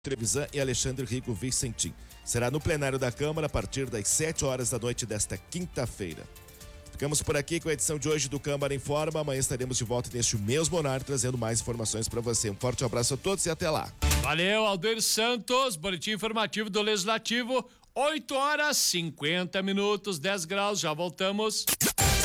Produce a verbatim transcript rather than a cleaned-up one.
Trevisan e Alexandre Rico Vicentim. Será no plenário da Câmara a partir das sete horas da noite desta quinta-feira. Ficamos por aqui com a edição de hoje do Câmara Informa. Amanhã estaremos de volta neste mesmo horário trazendo mais informações para você. Um forte abraço a todos e até lá. Valeu, Aldeir Santos, boletim informativo do Legislativo, oito horas cinquenta minutos, dez graus, já voltamos.